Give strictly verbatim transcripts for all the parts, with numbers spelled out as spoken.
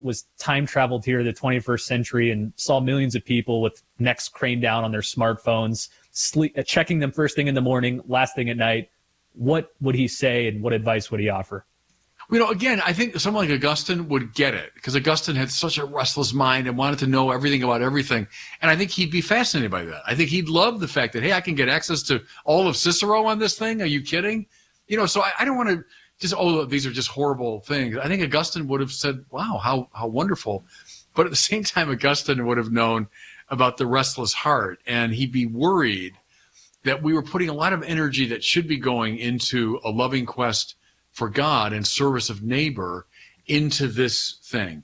was time traveled here to the twenty-first century and saw millions of people with necks craned down on their smartphones, sleep, checking them first thing in the morning, last thing at night, what would he say and what advice would he offer? You know, again, I think someone like Augustine would get it, because Augustine had such a restless mind and wanted to know everything about everything. And I think he'd be fascinated by that. I think he'd love the fact that, hey, I can get access to all of Cicero on this thing. Are you kidding? You know, so I, I don't want to just, oh, these are just horrible things. I think Augustine would have said, wow, how, how wonderful. But at the same time, Augustine would have known about the restless heart, and he'd be worried that we were putting a lot of energy that should be going into a loving quest for God and service of neighbor into this thing.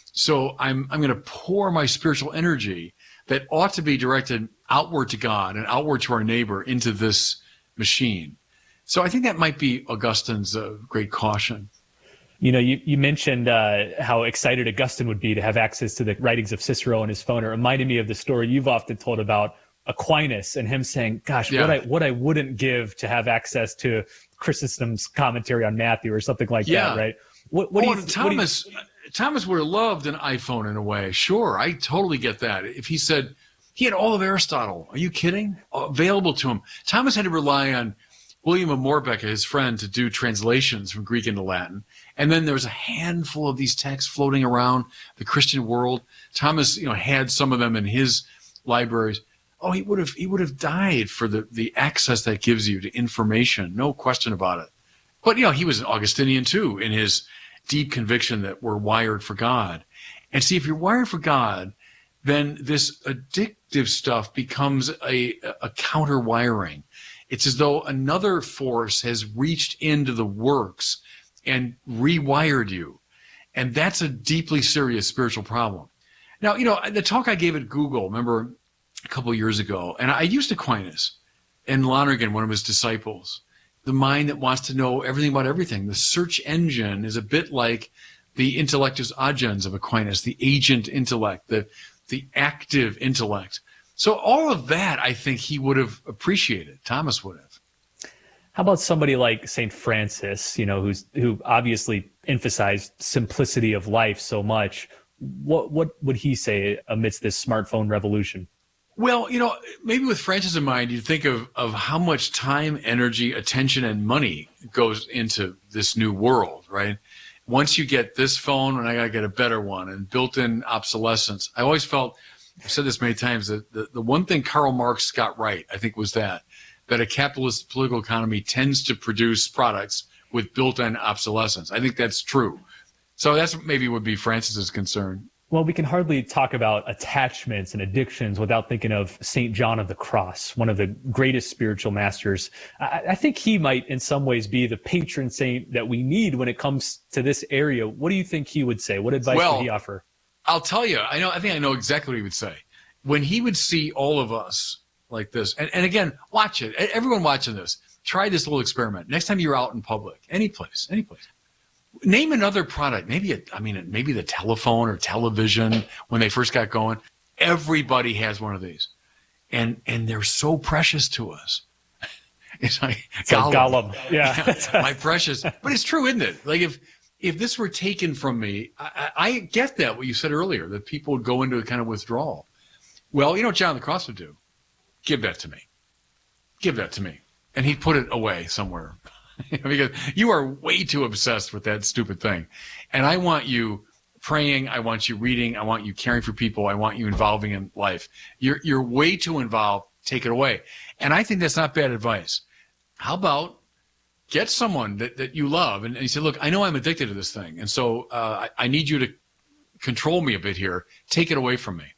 So I'm I'm going to pour my spiritual energy that ought to be directed outward to God and outward to our neighbor into this machine. So I think that might be Augustine's uh, great caution. You know, you, you mentioned uh, how excited Augustine would be to have access to the writings of Cicero on his phone. It reminded me of the story you've often told about Aquinas and him saying, gosh, yeah. what I what I wouldn't give to have access to Chrysostom's commentary on Matthew or something like yeah. that, right? What, what oh, do you, Thomas, what do you... Thomas would have loved an iPhone in a way. Sure, I totally get that. If he said, he had all of Aristotle. Are you kidding? Available to him. Thomas had to rely on William of Morbecca, his friend, to do translations from Greek into Latin. And then there was a handful of these texts floating around the Christian world. Thomas, you know, had some of them in his libraries. Oh, he would have he would have died for the, the access that gives you to information. No question about it. But, you know, he was an Augustinian, too, in his deep conviction that we're wired for God. And see, if you're wired for God, then this addictive stuff becomes a, a counter wiring. It's as though another force has reached into the works and rewired you. And that's a deeply serious spiritual problem. Now, you know, the talk I gave at Google, remember, a couple of years ago, and I used Aquinas and Lonergan, one of his disciples. The mind that wants to know everything about everything. The search engine is a bit like the intellectus agens of Aquinas, the agent intellect, the the active intellect. So all of that, I think he would have appreciated. Thomas would have. How about somebody like Saint Francis, you know, who's who obviously emphasized simplicity of life so much? What what would he say amidst this smartphone revolution? Well, you know, maybe with Francis in mind, you think of, of how much time, energy, attention, and money goes into this new world, right? Once you get this phone, and I got to get a better one, and built-in obsolescence. I always felt, I've said this many times, that the, the one thing Karl Marx got right, I think, was that, that a capitalist political economy tends to produce products with built-in obsolescence. I think that's true. So that's maybe would be Francis's concern. Well, we can hardly talk about attachments and addictions without thinking of Saint John of the Cross, one of the greatest spiritual masters. I, I think he might, in some ways, be the patron saint that we need when it comes to this area. What do you think he would say? What advice well, would he offer? I'll tell you. I know. I think I know exactly what he would say. When he would see all of us like this, and, and again, watch it. Everyone watching this, try this little experiment. Next time you're out in public, any place, any place. Name another product, maybe a, I mean, maybe the telephone or television when they first got going. Everybody has one of these, and and they're so precious to us. It's like it's Gollum, like Gollum. Yeah, yeah my precious. But it's true, isn't it? Like if if this were taken from me, I, I get that what you said earlier, that people would go into a kind of withdrawal. Well, you know what John of the Cross would do? Give that to me. Give that to me, and he'd put it away somewhere. Because you are way too obsessed with that stupid thing. And I want you praying, I want you reading, I want you caring for people, I want you involving in life. You're you're way too involved, take it away. And I think that's not bad advice. How about get someone that, that you love and, and you say, look, I know I'm addicted to this thing, and so uh, I, I need you to control me a bit here. Take it away from me.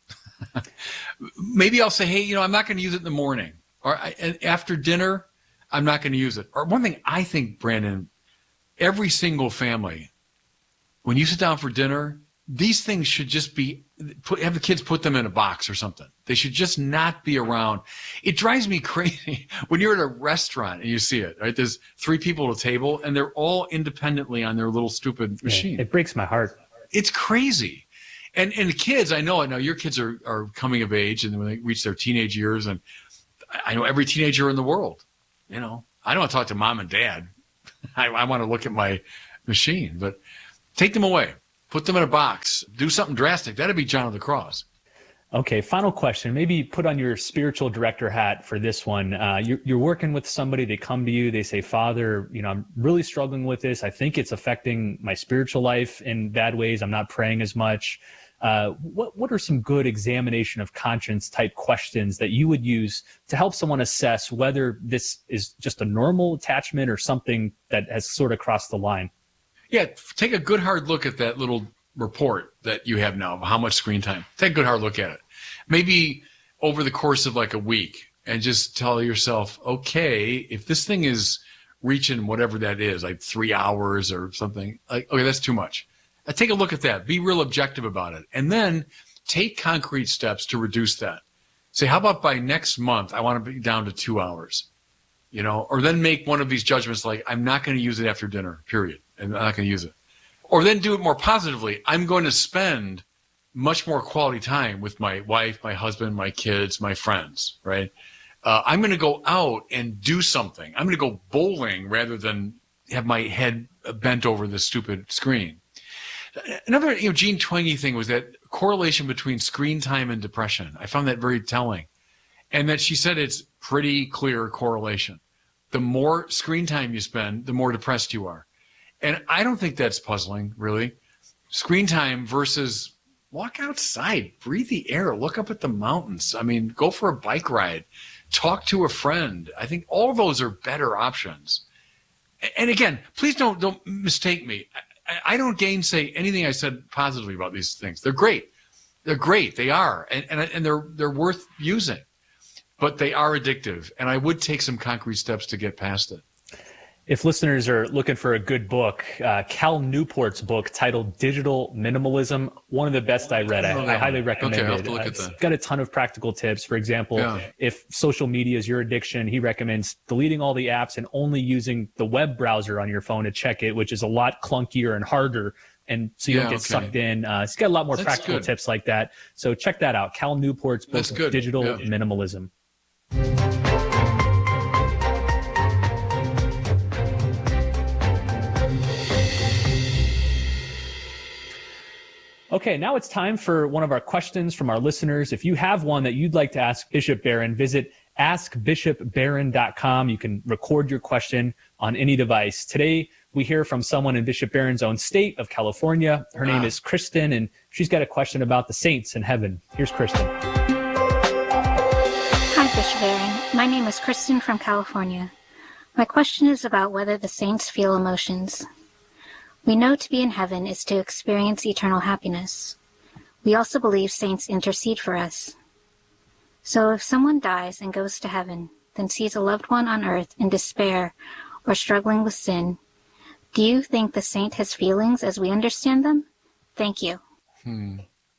Maybe I'll say, hey, you know, I'm not going to use it in the morning. Or I, after dinner, I'm not going to use it. Or one thing I think, Brandon, every single family, when you sit down for dinner, these things should just be, put, have the kids put them in a box or something. They should just not be around. It drives me crazy when you're at a restaurant and you see it, right? There's three people at a table and they're all independently on their little stupid machine. Yeah, it breaks my heart. It's crazy. And and the kids, I know, I know your kids are, are coming of age and when they reach their teenage years, and I know every teenager in the world. You know, I don't want to talk to mom and dad. I, I want to look at my machine, but take them away. Put them in a box. Do something drastic. That'd be John of the Cross. Okay, final question. Maybe put on your spiritual director hat for this one. Uh, you're, you're working with somebody, they come to you, they say, Father, you know, I'm really struggling with this. I think it's affecting my spiritual life in bad ways. I'm not praying as much. Uh, what, what are some good examination of conscience type questions that you would use to help someone assess whether this is just a normal attachment or something that has sort of crossed the line? Yeah, take a good hard look at that little report that you have now of how much screen time. Take a good hard look at it. Maybe over the course of like a week, and just tell yourself, okay, if this thing is reaching whatever that is, like three hours or something, like, okay, that's too much. Uh, take a look at that. Be real objective about it. And then take concrete steps to reduce that. Say, how about by next month, I want to be down to two hours, you know, or then make one of these judgments like, I'm not going to use it after dinner, period. And I'm not going to use it. Or then do it more positively. I'm going to spend much more quality time with my wife, my husband, my kids, my friends, right? Uh, I'm going to go out and do something. I'm going to go bowling rather than have my head bent over this stupid screen. Another, you know, Jean Twenge thing was that correlation between screen time and depression. I found that very telling. And that she said it's pretty clear correlation. The more screen time you spend, the more depressed you are. And I don't think that's puzzling, really. Screen time versus walk outside, breathe the air, look up at the mountains. I mean, go for a bike ride, talk to a friend. I think all of those are better options. And again, please don't don't mistake me. I, I don't gainsay anything I said positively about these things. They're great. They're great. They are. And, and, and they're they're worth using. But they are addictive. And I would take some concrete steps to get past it. If listeners are looking for a good book, uh, Cal Newport's book titled Digital Minimalism, one of the best I read. I, I highly recommend okay, I'll it. have to look Uh, at it's that. got a ton of practical tips. For example, Yeah. if social media is your addiction, he recommends deleting all the apps and only using the web browser on your phone to check it, which is a lot clunkier and harder. And so you Yeah, don't get okay. sucked in. Uh, he's got a lot more That's practical good. tips like that. So check that out. Cal Newport's book, That's good. Digital Yeah. Minimalism. Okay, now it's time for one of our questions from our listeners. If you have one that you'd like to ask Bishop Barron, visit ask bishop barron dot com. You can record your question on any device. Today, we hear from someone in Bishop Barron's own state of California. Her name Ah. is Kristen, and she's got a question about the saints in heaven. Here's Kristen. Hi, Bishop Barron. My name is Kristen from California. My question is about whether the saints feel emotions. We know to be in heaven is to experience eternal happiness. We also believe saints intercede for us. So if someone dies and goes to heaven, then sees a loved one on earth in despair or struggling with sin, do you think the saint has feelings as we understand them? Thank you. Hmm.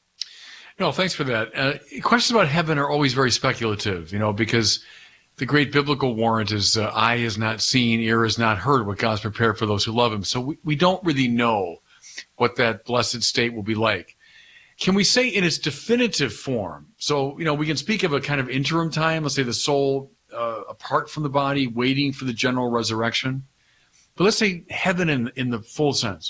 No, thanks for that. Uh, questions about heaven are always very speculative, you know, because the great biblical warrant is uh, eye has not seen, ear has not heard what God's prepared for those who love him. So we, we don't really know what that blessed state will be like. Can we say in its definitive form? So, you know, we can speak of a kind of interim time, let's say the soul uh, apart from the body, waiting for the general resurrection. But let's say heaven in, in the full sense.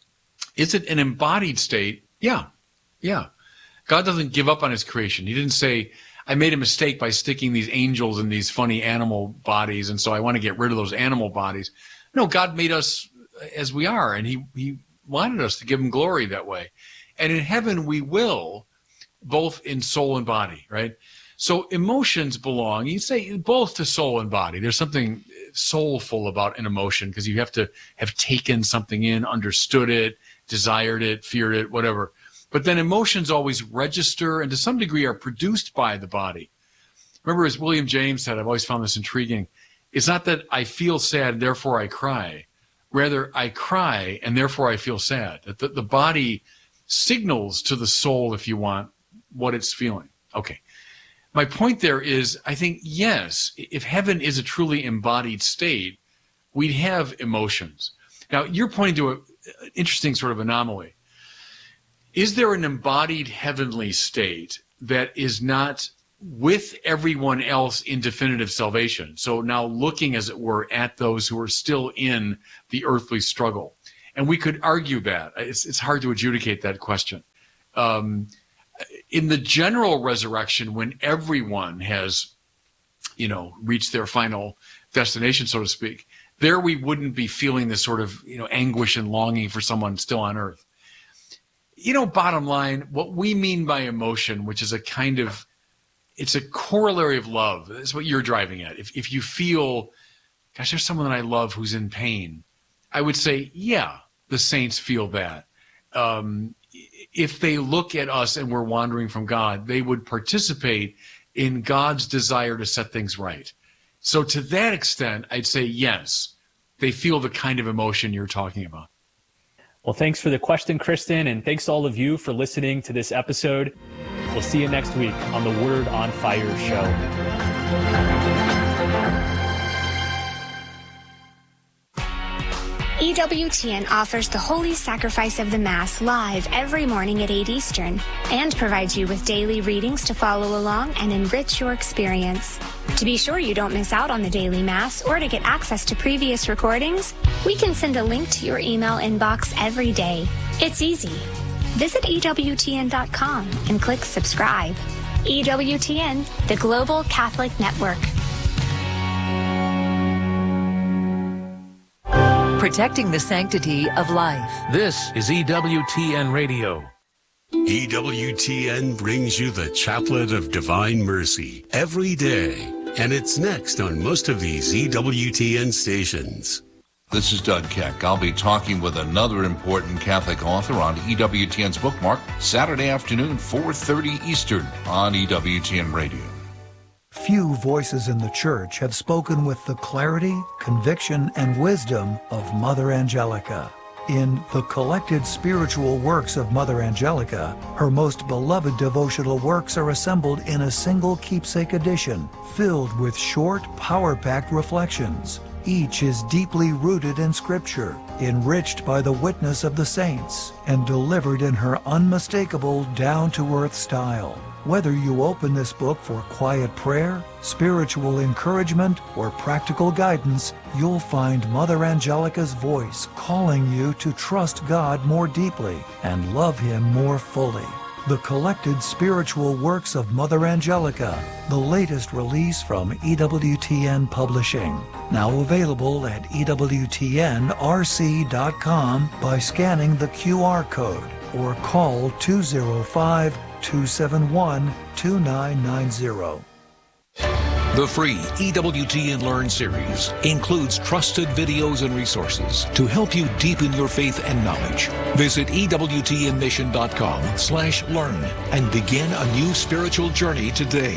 Is it an embodied state? Yeah, yeah. God doesn't give up on his creation. He didn't say, I made a mistake by sticking these angels in these funny animal bodies, and so I want to get rid of those animal bodies. No, God made us as we are, and he, he wanted us to give him glory that way. And in heaven, we will, both in soul and body, right? So emotions belong, you say, both to soul and body. There's something soulful about an emotion because you have to have taken something in, understood it, desired it, feared it, whatever. But then emotions always register and to some degree are produced by the body. Remember, as William James said, I've always found this intriguing, it's not that I feel sad, therefore I cry. Rather, I cry and therefore I feel sad. That the, the body signals to the soul, if you want, what it's feeling. Okay. My point there is, I think, yes, if heaven is a truly embodied state, we'd have emotions. Now, you're pointing to an interesting sort of anomaly. Is there an embodied heavenly state that is not with everyone else in definitive salvation? So now looking, as it were, at those who are still in the earthly struggle. And we could argue that. It's, it's hard to adjudicate that question. Um, in the general resurrection, when everyone has, you know, reached their final destination, so to speak, there we wouldn't be feeling this sort of, you know, anguish and longing for someone still on earth. You know, bottom line, what we mean by emotion, which is a kind of, it's a corollary of love. That's what you're driving at. If if you feel, gosh, there's someone that I love who's in pain, I would say, yeah, the saints feel that. Um, if they look at us and we're wandering from God, they would participate in God's desire to set things right. So to that extent, I'd say yes, they feel the kind of emotion you're talking about. Well, thanks for the question, Kristen, and thanks to all of you for listening to this episode. We'll see you next week on the Word on Fire show. E W T N offers the Holy Sacrifice of the Mass live every morning at eight Eastern and provides you with daily readings to follow along and enrich your experience. To be sure you don't miss out on the daily Mass or to get access to previous recordings, we can send a link to your email inbox every day. It's easy. Visit E W T N dot com and click subscribe. E W T N, the Global Catholic Network. Protecting the sanctity of life. This is E W T N Radio. E W T N brings you the Chaplet of Divine Mercy every day, and it's next on most of these E W T N stations. This is Doug Keck. I'll be talking with another important Catholic author on E W T N's Bookmark Saturday afternoon, four thirty Eastern on E W T N Radio. Few voices in the Church have spoken with the clarity, conviction, and wisdom of Mother Angelica. In the collected spiritual works of Mother Angelica, her most beloved devotional works are assembled in a single keepsake edition, filled with short, power-packed reflections. Each is deeply rooted in Scripture, enriched by the witness of the saints, and delivered in her unmistakable, down-to-earth style. Whether you open this book for quiet prayer, spiritual encouragement, or practical guidance, you'll find Mother Angelica's voice calling you to trust God more deeply and love Him more fully. The collected spiritual works of Mother Angelica, the latest release from E W T N Publishing. Now available at E W T N R C dot com by scanning the Q R code or call two oh five, two seven one, two nine nine zero. The free E W T N Learn series includes trusted videos and resources to help you deepen your faith and knowledge. Visit E W T N mission dot com slash learn and begin a new spiritual journey today.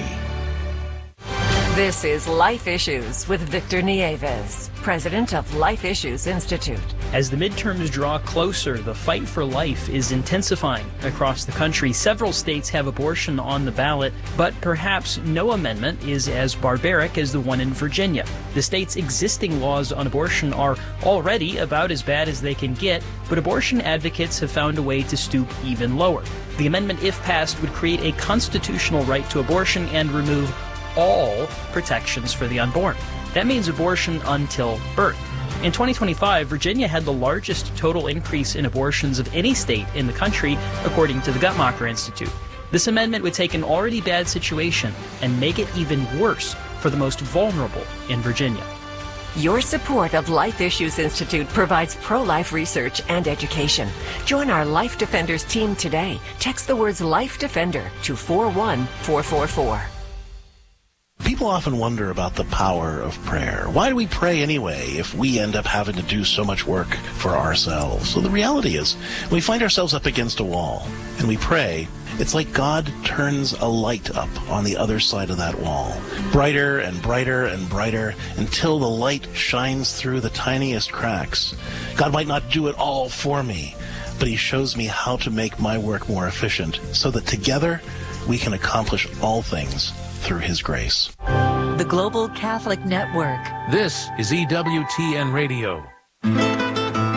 This is Life Issues with Victor Nieves, president of Life Issues Institute. As the midterms draw closer, the fight for life is intensifying across the country. Several states have abortion on the ballot, but perhaps no amendment is as barbaric as the one in Virginia. The state's existing laws on abortion are already about as bad as they can get, but abortion advocates have found a way to stoop even lower. The amendment, if passed, would create a constitutional right to abortion and remove all protections for the unborn. That means abortion until birth. In twenty twenty-five, Virginia had the largest total increase in abortions of any state in the country, according to the Guttmacher Institute. This amendment would take an already bad situation and make it even worse for the most vulnerable in Virginia. Your support of Life Issues Institute provides pro-life research and education. Join our Life Defenders team today. Text the words Life Defender to four one four four four. People often wonder about the power of prayer. Why do we pray anyway if we end up having to do so much work for ourselves? So the reality is, when we find ourselves up against a wall and we pray, it's like God turns a light up on the other side of that wall. Brighter and brighter and brighter until the light shines through the tiniest cracks. God might not do it all for me, but He shows me how to make my work more efficient so that together we can accomplish all things through His grace. The Global Catholic Network. This is E W T N Radio.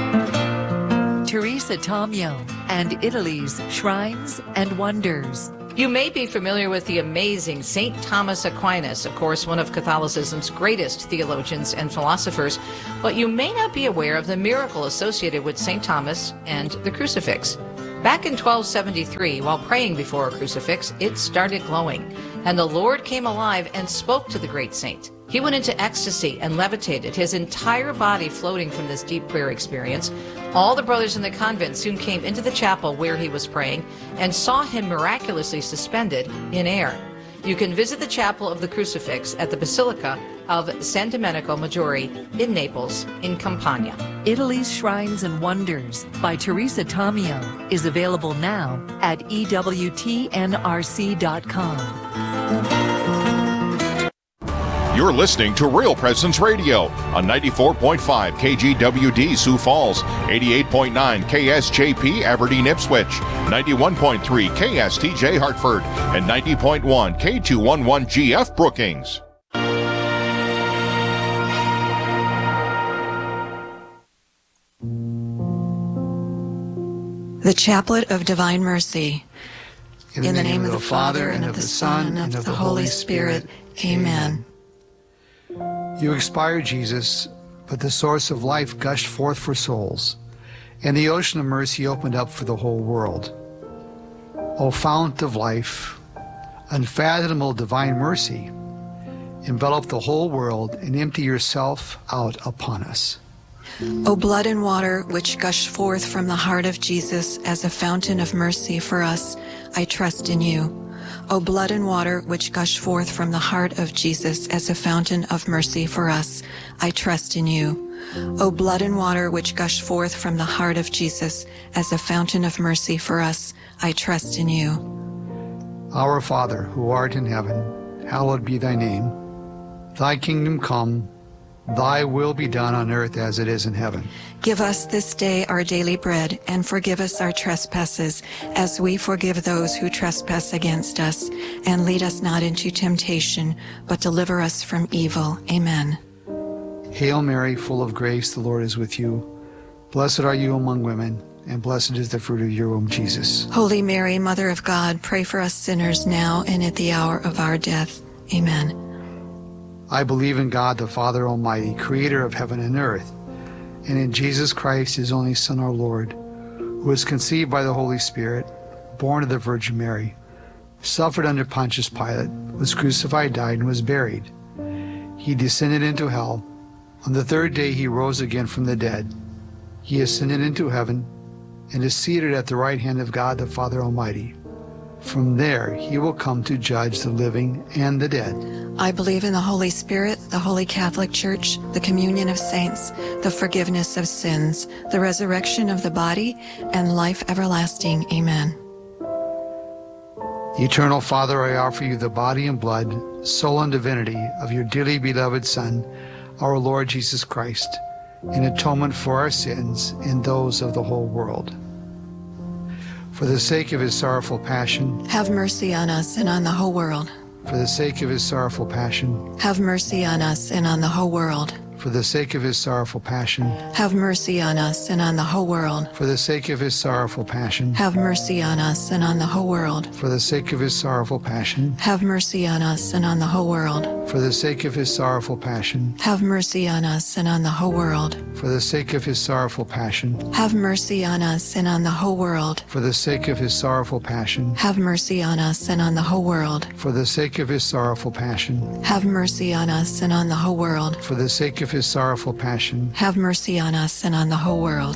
Teresa Tomeo and Italy's Shrines and Wonders. You may be familiar with the amazing Saint Thomas Aquinas, of course, one of Catholicism's greatest theologians and philosophers, but you may not be aware of the miracle associated with Saint Thomas and the crucifix. Back in twelve seventy-three, while praying before a crucifix, it started glowing, and the Lord came alive and spoke to the great saint. He went into ecstasy and levitated, his entire body floating from this deep prayer experience. All the brothers in the convent soon came into the chapel where he was praying and saw him miraculously suspended in air. You can visit the Chapel of the Crucifix at the Basilica of San Domenico Maggiore in Naples, in Campania. Italy's Shrines and Wonders by Teresa Tomeo is available now at E W T N R C dot com. You're listening to Real Presence Radio on ninety-four point five K G W D Sioux Falls, eighty-eight point nine K S J P Aberdeen Ipswich, ninety-one point three K S T J Hartford, and ninety point one K two eleven G F Brookings. The Chaplet of Divine Mercy. In the, In the name, name of the Father, and of the Son, and of the Holy Spirit. Amen. You expired, Jesus, but the source of life gushed forth for souls, and the ocean of mercy opened up for the whole world. O fount of life, unfathomable divine mercy, envelop the whole world and empty yourself out upon us. O blood and water which gush forth from the heart of Jesus as a fountain of mercy for us, I trust in you. O blood and water which gush forth from the heart of Jesus as a fountain of mercy for us, I trust in you. O blood and water which gush forth from the heart of Jesus as a fountain of mercy for us, I trust in you. Our Father, who art in heaven, hallowed be thy name. Thy kingdom come, thy will be done on earth as it is in heaven. Give us this day our daily bread, and forgive us our trespasses, as we forgive those who trespass against us. And lead us not into temptation, but deliver us from evil. Amen. Hail Mary, full of grace, the Lord is with you. Blessed are you among women, and blessed is the fruit of your womb, Jesus. Holy Mary, Mother of God, pray for us sinners now and at the hour of our death. Amen. I believe in God, the Father Almighty, creator of heaven and earth, and in Jesus Christ, his only Son, our Lord, who was conceived by the Holy Spirit, born of the Virgin Mary, suffered under Pontius Pilate, was crucified, died, and was buried. He descended into hell. On the third day he rose again from the dead. He ascended into heaven and is seated at the right hand of God, the Father Almighty. From there he will come to judge the living and the dead. I believe in the Holy Spirit, the Holy Catholic Church, the communion of saints, the forgiveness of sins, the resurrection of the body, and life everlasting. Amen. Eternal Father, I offer you the body and blood, soul and divinity of your dearly beloved Son, our Lord Jesus Christ, in atonement for our sins and those of the whole world. For the sake of his sorrowful passion, have mercy on us and on the whole world. For the sake of his sorrowful passion, have mercy on us and on the whole world. For the sake of his sorrowful passion, have mercy on us and on the whole world. For the sake of his sorrowful passion, have mercy on us and on the whole world. For the sake of his sorrowful passion, have mercy on us and on the whole world. For the sake of his sorrowful passion, have mercy on us and on the whole world. For the sake of his sorrowful passion, have mercy on us and on the whole world. For the sake of his sorrowful passion, have mercy on us and on the whole world. For the sake of his sorrowful passion, have mercy on us and on the whole world. For the sake of his sorrowful passion, have mercy on us and on the whole world.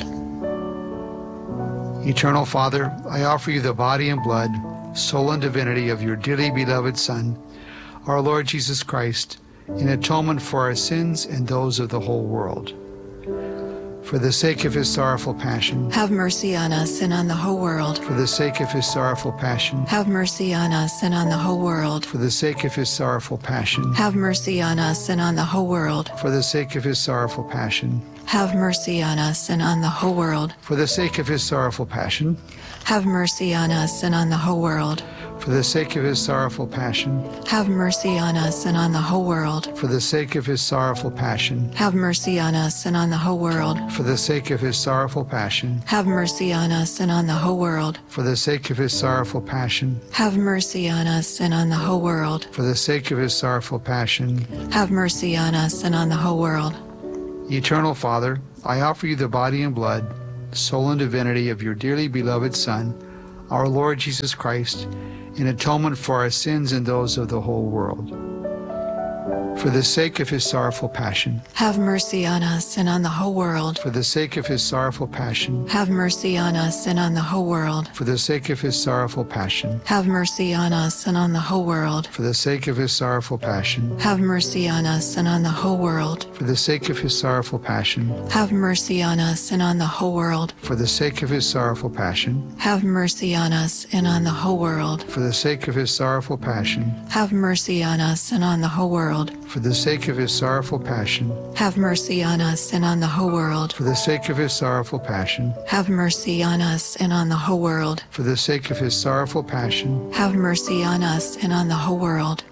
Eternal Father, I offer you the body and blood, soul and divinity of your dearly beloved Son, our Lord Jesus Christ, in atonement for our sins and those of the whole world. For the sake of his sorrowful passion, have mercy on us and on the whole world. For the sake of his sorrowful passion, have mercy on us and on the whole world. For the sake of his sorrowful passion, have mercy on us and on the whole world. For the sake of his sorrowful passion, have mercy on us and on the whole world. For the sake of his sorrowful passion, have mercy on us and on the whole world. For the sake of his sorrowful passion, have mercy on us and on the whole world. For the sake of his sorrowful passion, have mercy on us and on the whole world. For the sake of his sorrowful passion, have mercy on us and on the whole world. For the sake of his sorrowful passion, have mercy on us and on the whole world. For the sake of his sorrowful passion, have mercy on us and on the whole world. Eternal Father, I offer you the body and blood, soul and divinity of your dearly beloved Son, our Lord Jesus Christ, in atonement for our sins and those of the whole world. For the sake of his sorrowful passion, have mercy on us and on the whole world. For the sake of his sorrowful passion, have mercy on us and on the whole world. For the sake of his sorrowful passion, have mercy on us and on the whole world. For the sake of his sorrowful passion, have mercy on us and on the whole world. For the sake of his sorrowful passion, have mercy on us and on the whole world. For the sake of his sorrowful passion, have mercy on us and on the whole world. For the sake of his sorrowful passion, have mercy on us and on the whole world. For the sake of his sorrowful passion, have mercy on us and on the whole world. For the sake of his sorrowful passion, have mercy on us and on the whole world. For the sake of his sorrowful passion, have mercy on us and on the whole world.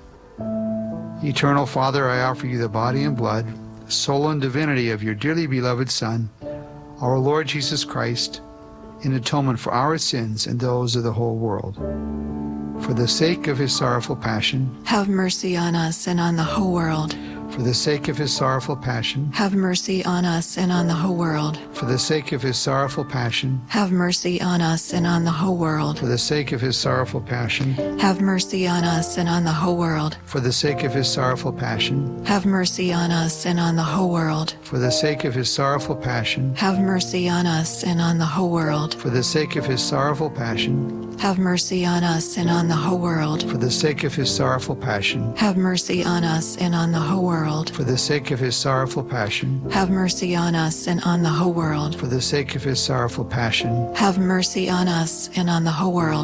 Eternal Father, I offer you the body and blood, soul and divinity of your dearly beloved Son, our Lord Jesus Christ, in atonement for our sins and those of the whole world. For the sake of his sorrowful passion, have mercy on us and on the whole world. For the sake of his sorrowful passion, have mercy on us and on the whole world. For the sake of his sorrowful passion, have mercy on us and on the whole world. For the sake of his sorrowful passion, have mercy on us and on the whole world. For the sake of his sorrowful passion, have mercy on us and on the whole world. For the sake of his sorrowful passion, have mercy on us and on the whole world. For the sake of his sorrowful passion, have mercy on us and on the whole world. For the sake of his sorrowful passion, have mercy on us and on the whole world. For the sake of his sorrowful passion, have mercy on us and on the whole world. For the sake of his sorrowful passion, have mercy on us and on the whole world.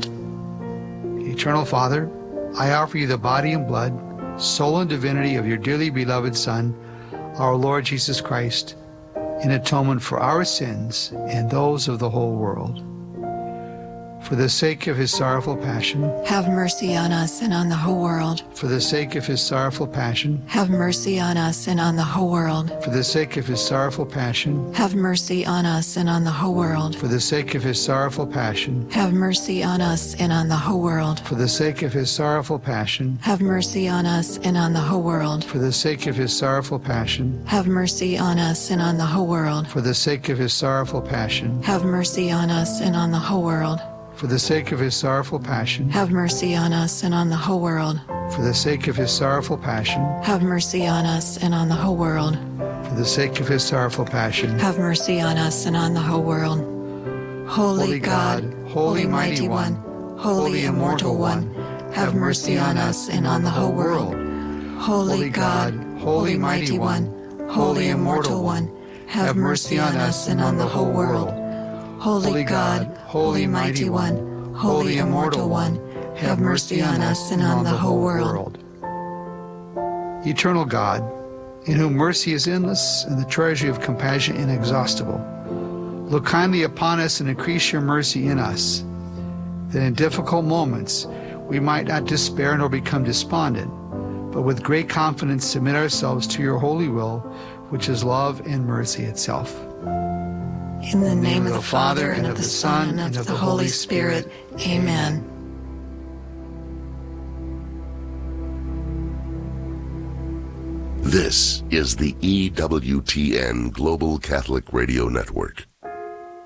Eternal Father, I offer you the body and blood, soul and divinity of your dearly beloved Son, our Lord Jesus Christ, in atonement for our sins and those of the whole world. For the sake of his sorrowful passion, have mercy on us and on the whole world. For the sake of his sorrowful passion, have mercy on us and on the whole world. For the sake of his sorrowful passion, have mercy on us and on the whole world. For the sake of his sorrowful passion, have mercy on us and on the whole world. For the sake of his sorrowful passion, have mercy on us and on the whole world. For the sake of his sorrowful passion, have mercy on us and on the whole world. For the sake of his sorrowful passion, have mercy on us and on the whole world. For the sake of his sorrowful passion, have mercy on us and on the whole world. For the sake of his sorrowful passion, have mercy on us and on the whole world. For the sake of his sorrowful passion, have mercy on us and on the whole world. Holy, Holy God, God, Holy Mighty One, Holy Immortal One, have mercy on us and on the whole world. Holy God, Holy Mighty One, Holy Immortal One, have mercy on us and on the whole world. Holy God, Holy Mighty One, Holy Immortal One, have mercy on us and on the whole world. Eternal God, in whom mercy is endless and the treasury of compassion inexhaustible, look kindly upon us and increase your mercy in us, that in difficult moments we might not despair nor become despondent, but with great confidence submit ourselves to your holy will, which is love and mercy itself. In the name of the Father, and of the Son, and of the Holy Spirit. Amen. This is the E W T N Global Catholic Radio Network.